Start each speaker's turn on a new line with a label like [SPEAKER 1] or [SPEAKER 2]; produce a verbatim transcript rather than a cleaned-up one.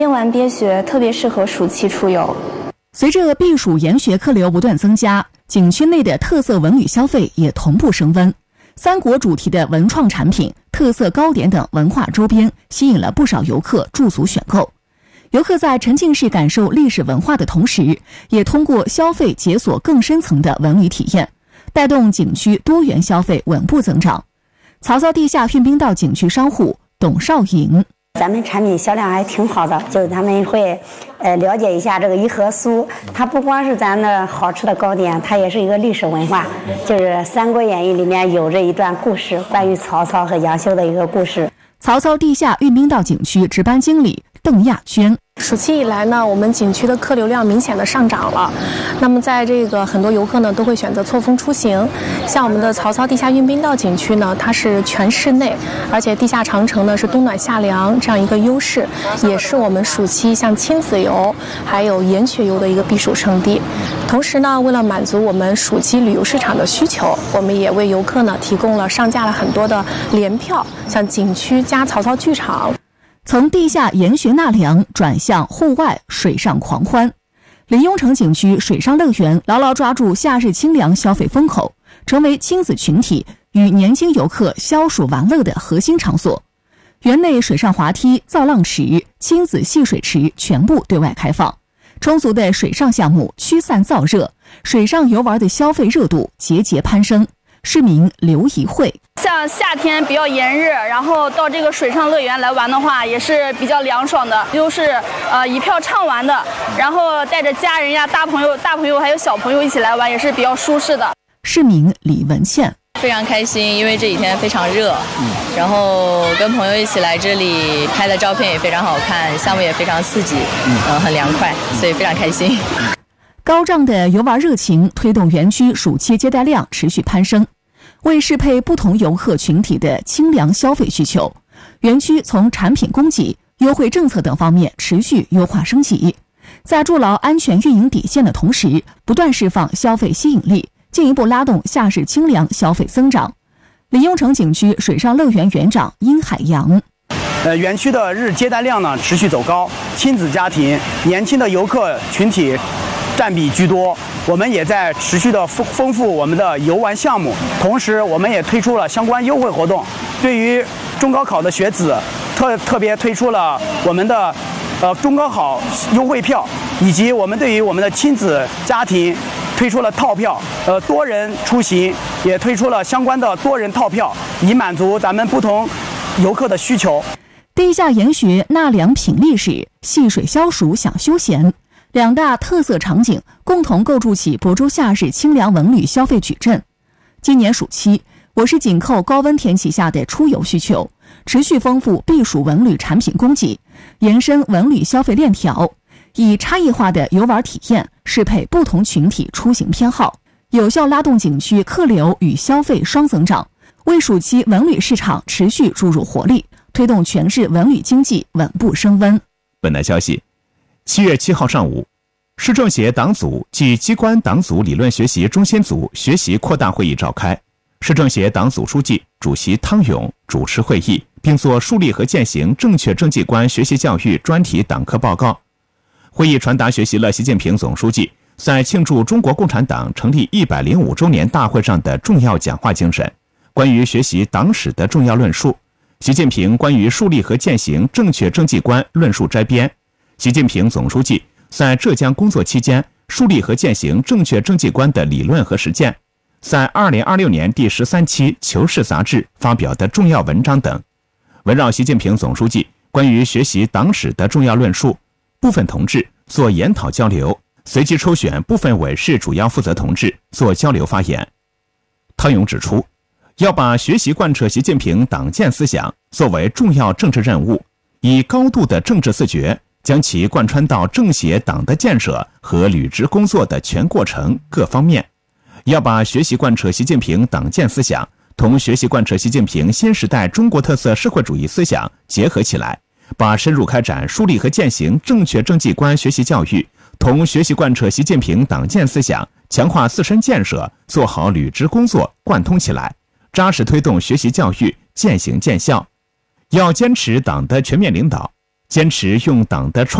[SPEAKER 1] 边玩边学，特别适合暑期出游。
[SPEAKER 2] 随着避暑研学客流不断增加，景区内的特色文旅消费也同步升温。三国主题的文创产品、特色糕点等文化周边吸引了不少游客驻足选购。游客在沉浸式感受历史文化的同时，也通过消费解锁更深层的文旅体验，带动景区多元消费稳步增长。曹操地下运兵道景区商户董少颖，
[SPEAKER 3] 咱们产品销量还挺好的，就是他们会呃了解一下这个颐和酥，它不光是咱的好吃的糕点，它也是一个历史文化，就是《三国演义》里面有着一段故事，关于曹操和杨修的一个故事。
[SPEAKER 2] 曹操地下运兵道景区值班经理邓亚娟，
[SPEAKER 4] 暑期以来呢，我们景区的客流量明显的上涨了。那么在这个很多游客呢都会选择错峰出行，像我们的曹操地下运兵道景区呢，它是全室内，而且地下长城呢是冬暖夏凉这样一个优势，也是我们暑期像亲子游还有研学游的一个避暑胜地。同时呢，为了满足我们暑期旅游市场的需求，我们也为游客呢提供了上架了很多的联票，像景区加曹操剧场。
[SPEAKER 2] 从地下研学纳凉转向户外水上狂欢，临雍城景区水上乐园牢牢抓住夏日清凉消费风口，成为亲子群体与年轻游客消暑玩乐的核心场所。园内水上滑梯、造浪池、亲子戏水池全部对外开放，充足的水上项目驱散燥热，水上游玩的消费热度节节攀升。市民刘怡慧，
[SPEAKER 5] 像夏天比较炎热，然后到这个水上乐园来玩的话，也是比较凉爽的，就是呃一票畅玩的，然后带着家人呀、大朋友、大朋友还有小朋友一起来玩，也是比较舒适的。
[SPEAKER 2] 市民李文倩，
[SPEAKER 6] 非常开心，因为这几天非常热，嗯，然后跟朋友一起来这里拍的照片也非常好看，项目也非常刺激，嗯，呃、很凉快，所以非常开心。
[SPEAKER 2] 高涨的游玩热情推动园区暑期接待量持续攀升，为适配不同游客群体的清凉消费需求，园区从产品供给、优惠政策等方面持续优化升级，在筑牢安全运营底线的同时，不断释放消费吸引力，进一步拉动夏日清凉消费增长。临雍城景区水上乐园园长殷海洋，
[SPEAKER 7] 呃，园区的日接待量呢持续走高，亲子家庭、年轻的游客群体占比居多。我们也在持续的丰丰富我们的游玩项目，同时我们也推出了相关优惠活动。对于中高考的学子，特特别推出了我们的呃中高考优惠票，以及我们对于我们的亲子家庭推出了套票，呃多人出行也推出了相关的多人套票，以满足咱们不同游客的需求。
[SPEAKER 2] 地下研学纳凉品历史，戏水消暑享休闲，两大特色场景共同构筑起亳州夏日清凉文旅消费矩阵。今年暑期，我市紧扣高温天气下的出游需求，持续丰富避暑文旅产品供给，延伸文旅消费链条，以差异化的游玩体验适配不同群体出行偏好，有效拉动景区客流与消费双增长，为暑期文旅市场持续注入活力，推动全市文旅经济稳步升温。
[SPEAKER 8] 本台消息，七月七号上午，市政协党组暨机关党组理论学习中心组学习扩大会议召开，市政协党组书记、主席汤勇主持会议，并作树立和践行正确政绩观学习教育专题党课报告。会议传达学习了习近平总书记在庆祝中国共产党成立一百零五周年大会上的重要讲话精神，关于学习党史的重要论述，习近平关于树立和践行正确政绩观论述摘编。习近平总书记在浙江工作期间树立和践行正确政绩观的理论和实践，在二零二六年第十三期《求是》杂志发表的重要文章等，围绕习近平总书记关于学习党史的重要论述，部分同志做研讨交流，随机抽选部分委室主要负责同志做交流发言。汤勇指出，要把学习贯彻习近平党建思想作为重要政治任务，以高度的政治自觉将其贯穿到政协党的建设和履职工作的全过程各方面，要把学习贯彻习近平党建思想同学习贯彻习近平新时代中国特色社会主义思想结合起来，把深入开展树立和践行正确政绩观学习教育同学习贯彻习近平党建思想、强化自身建设做好履职工作贯通起来，扎实推动学习教育渐行渐效。要坚持党的全面领导， 坚持用党的创